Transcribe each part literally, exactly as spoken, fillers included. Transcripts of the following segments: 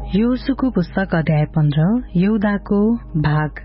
योसुको पुस्तक अध्याय पन्ध्र। यहूदाको भाग।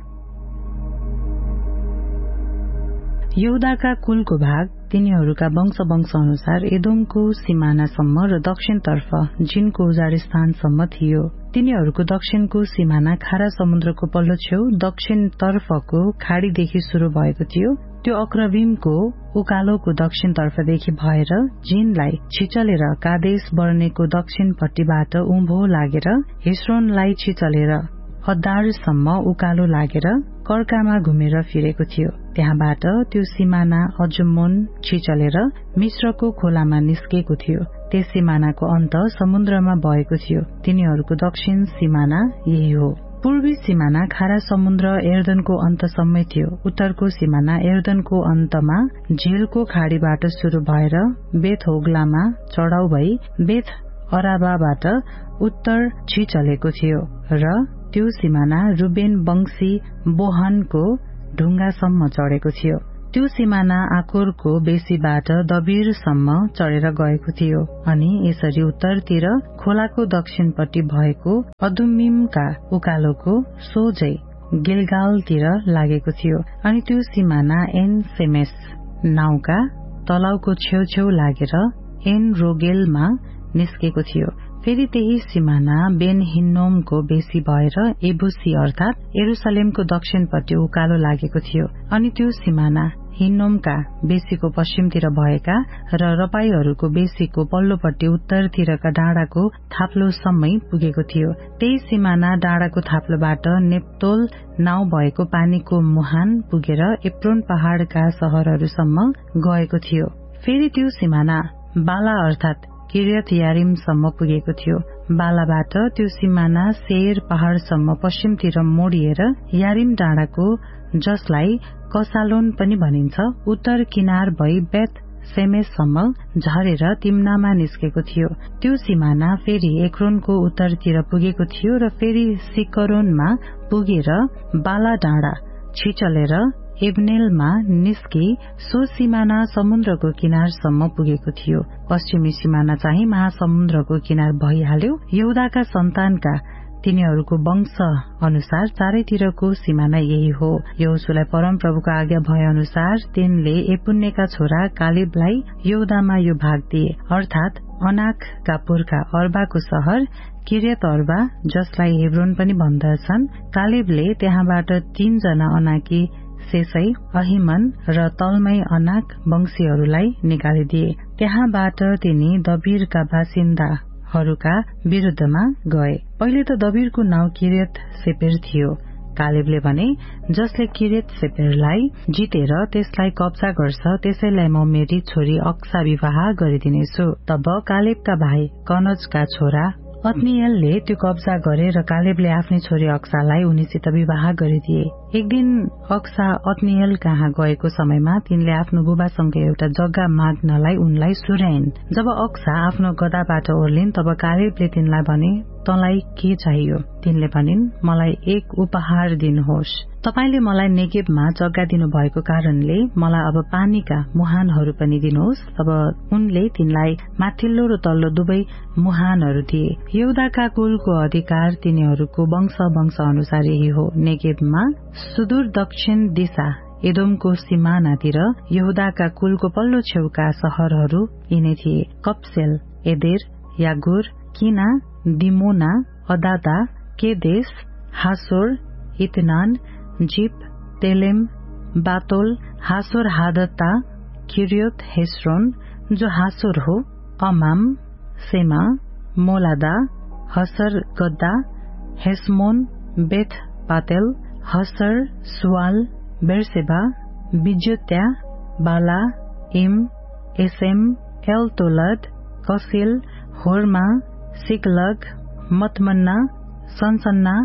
यहूदाका कुलको भाग तिनीहरूका वंश वंश अनुसार एदोमको सिमानासम्म र दक्षिणतर्फ जिनको उजाड स्थानसम्म थियो। तिनीहरूको दक्षिणको सिमाना खारा समुद्रको पल्लो छेउ दक्षिणतर्फको खाडीदेखि शुरू भएको थियो। त्यो अक्रविमको उकालोको दक्षिणतर्फदेखि भएर जिनलाई छिचलेर कादेश बर्नेको दक्षिणपट्टिबाट उँभो लागेर हेस्रोनलाई छिचलेर अद्दारसम्म उकालो लागेर कर्कामा घुमेर फिरेको थियो। त्यहाँबाट त्यो सिमाना अजुम्मोन छिचलेर मिश्रको खोलामा निस्केको थियो। त्यस सिमानाको अन्त समुद्रमा भएको थियो। तिनीहरूको दक्षिण सिमाना यही हो। पूर्वी सिमाना खारा समुद्र एर्दनको अन्तसम्मै थियो। उत्तरको सिमाना एर्दनको अन्तमा झेलको खाडीबाट शुरू भएर बेथ होग्लामा चढाउ भई बेथ अराबाबाट उत्तर छिचलेको थियो र त्यो सिमाना रुबेन वंशी बोहनको ढुङ्गासम्म चढेको थियो। त्यो सिमाना आकोरको बेसीबाट दबिरसम्म चढेर गएको थियो अनि यसरी उत्तरतिर खोलाको दक्षिणपट्टि भएको अदुम्मिमका उकालोको सोझै गिलगालतिर लागेको थियो। अनि त्यो सिमाना एन सेमेस नाउँका तलाउको छेउछेउ लागेर एन रोगेलमा निस्केको थियो। फेरि त्यही सिमाना बेन हिन्नोमको बेसी भएर एबुसी अर्थात यरुसलेमको दक्षिणपट्टि उकालो लागेको थियो। अनि त्यो सिमाना हिन्नोमका बेसीको पश्चिमतिर भएका र रपाईहरूको बेसीको पल्लोपट्टि उत्तरतिरका डाँडाको थाप्लोसम्मै पुगेको थियो। त्यही सिमाना डाँडाको थाप्लोबाट नेप्तोल नाउँ भएको पानीको मुहान पुगेर एप्रोन पहाड़का शहरहरूसम्म गएको थियो। फेरि त्यो सिमाना बाला अर्थात किर्यत यारिमसम्म पुगेको थियो। बालाबाट त्यो सिमाना सेयर पहाड़सम्म पश्चिमतिर मोडिएर यारिम डाँडाको जसलाई कसालोन पनि भनिन्छ उत्तर किनार भई बेथ सेमेससम्म झरेर तिम्नामा निस्केको थियो। त्यो सिमाना फेरि एक्रोनको उत्तरतिर पुगेको थियो र फेरि सिकरोनमा पुगेर बाला डाँडा छिचलेर एब्नेलमा निस्की सो सिमाना समुद्रको किनारसम्म पुगेको थियो। पश्चिमी सिमाना चाहिँ महासमुद्रको किनार भइहाल्यो। यहूदाका सन्तानका तिनीहरूको वंश अनुसार चारैतिरको सिमाना यही हो। यहोशुलाई परमप्रभुको आज्ञा भए अनुसार तिनले एपुन्नेका छोरा कालेबलाई यहूदामा यो भाग दिए अर्थात अनाकका पुर्खा अर्बाको शहर किर्यत अर्बा जसलाई हेब्रोन पनि भन्दछन्। कालेबले त्यहाँबाट तीनजना अनाकी सेसै अहिमन र तलमै अनाक वंशीहरूलाई निकालिदिए। त्यहाँबाट तिनी दबिरका बासिन्दाहरूका विरुद्धमा गए। पहिले त दबिरको नाउँ किर्यत सेपेर थियो। कालेबले भने जसले किर्यत सेपेरलाई जितेर त्यसलाई कब्जा गर्छ त्यसैलाई म मेरी छोरी अक्सा विवाह गरिदिनेछु। तब कालेबका भाइ कनजका छोरा अत्निएलले त्यो कब्जा गरे र कालेबले आफ्नी छोरी अक्सालाई उनीसित विवाह गरिदिए। एक दिन अक्सा अत्निएल कहाँ गएको समयमा तिनले आफ्नो बुबासँग एउटा जग्गा माग्नलाई उनलाई सुर्याइन्। जब अक्सा आफ्नो गदाबाट ओर्लिन् तब कालेबले तिनलाई भने तँलाई के चाहियो? तिनले भनिन् मलाई एक उपहार दिनुहोस्। तपाईले मलाई नेगेबमा जग्गा दिनु भएको कारणले मलाई अब पानीका मुहानहरू पनि दिनुहोस्। तब उनले तिनलाई माथिल्लो र तल्लो दुवै मुहानहरू दिए। यहूदाका कुलको अधिकार तिनीहरूको वंश वंश अनुसार यही हो। नेगेबमा सुदूर दक्षिण दिशा एदोमको सिमानातिर यहूदाका कुलको पल्लो छेउका शहरहरू यिनै थिए। कप्सेल, एदेर, यागुर, किना, दिमोना, अदादा, केदेश, हासोर, इतनान, जिप, तेलेम, बातोल, हासोर हादता, किर्योत हेस्रोन जो हासोर हो, अमाम, सेमा, मोलादा, हसर गद्दा, हेस्मोन, बेथ पातेल, हसर, सुवाल, बेरसेबा, बिज्योत्या, बाला, इम, एसेम, एलतोलद, कसिल, होर्मा, सिकलग, मतमन्ना, सनसन्ना,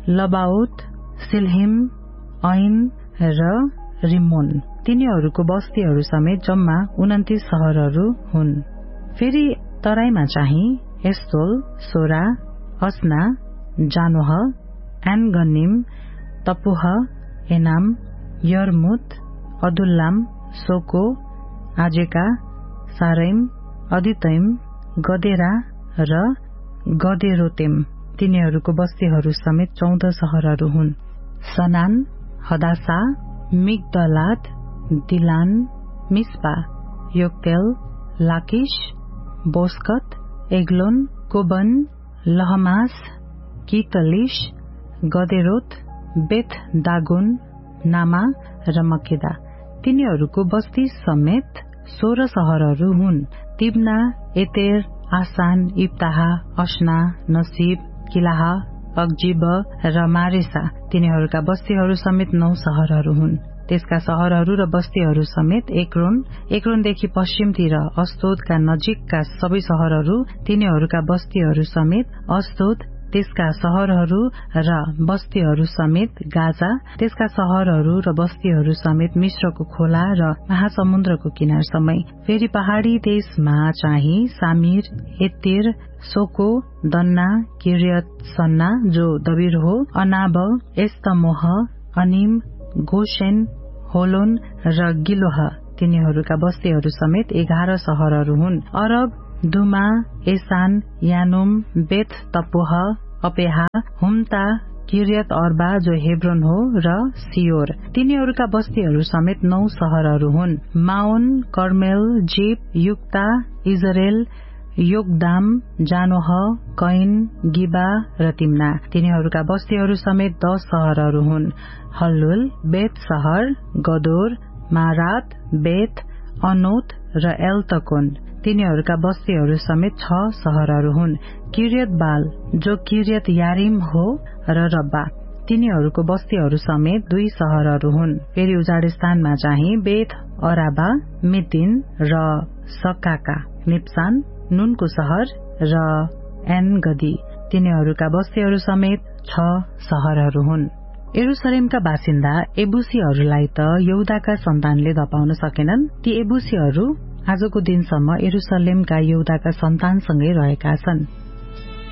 लबाउत, सिल्हिम, ऐन र रिमोन। तिनीहरूको बस्तीहरू समेत जम्मा उन्तिस शहरहरू हुन्। फेरि तराईमा चाहिँ एस्तोल, सोरा, अस्ना, जानोह, एनगनिम, तपुह, एनाम, यर्मुत, अदुल्लाम, सोको, आजेका, सारैम, अदितैम, गदेरा र गदेरोतेम तिनीहरूको बस्तीहरू समेत चौध शहरहरू हुन्। सनान, हदासा, मिगदलाद, दिलान, मिस्पा, योक्तेल, लाकिश, बोस्कत, एग्लोन, कोबन, लहमास, कितलिश, गदेरोत, बेथ दागोन, नामा र मकेदा। तिनीहरूको बस्ती समेत सोह्र शहरहरू हुन्। तिब्ना, एतेर, आसान, इब्ताहा, अस्ना, नसीब, किलाहा, अक्जिब र मारेसा। तिनीहरूका बस्तीहरू समेत नौ शहरहरू हुन्। त्यसका शहरहरू र बस्तीहरू समेत एक्रोन, एक्रोनदेखि पश्चिमतिर अस्तोदका नजिकका सबै शहरहरू, तिनीहरूका बस्तीहरू समेत अस्तोद, त्यसका शहरहरू र बस्तीहरू समेत गाजा, त्यसका शहरहरू र बस्तीहरू समेत मिश्रको खोला र महासमुद्रको किनारसम्मै। फेरि पहाड़ी देशमा चाहिँ सामिर, एत्तिर, सोको, दन्ना, किर्यत सन्ना जो दबिर हो, अनाब, एस्तमोह, अनिम, गोशेन, होलोन र गिलोह। तिनीहरूका बस्तीहरू समेत एघार शहरहरू हुन्। अरब, दुमा, एसान, यानुम, बेथ तपोह, अपेहा, हुम्ता, किर्यत अर्बा जो हेब्रोन हो र सियोर। तिनीहरूका बस्तीहरू समेत नौ शहरहरू हुन्। माओन, Carmel, zip, Yukta, Israel, योगदाम, Zanoah, can, गिबा र तिम्ना। तिनीहरूका बस्तीहरू समेत दश शहरहरू हुन्। हल्लुल, बेत सहर, गदोर, मारात, बेत, अनोत र एल्तकोन। तिनीहरूका बस्तीहरू समेत छ शहरहरू हुन्। किर्यत बाल जो किर्यत यारिम हो र रब्बा। तिनीहरूको बस्तीहरू समेत दुई शहरहरू हुन्। फेरि उजाडिस्तानमा चाहिँ बेथ अराबा, मितिन र सकाका, निप्सान, नुनको शहर र एनगदी। तिनीहरूका बस्तीहरू समेत छ शहरहरू हुन्। यरुशलेमका बासिन्दा एबुसीहरूलाई त यहुदाका सन्तानले धपाउन सकेनन्। ती एबुसीहरू आजको दिनसम्म यरुशलेमका यहुदाका सन्तानसँगै रहेका छन्।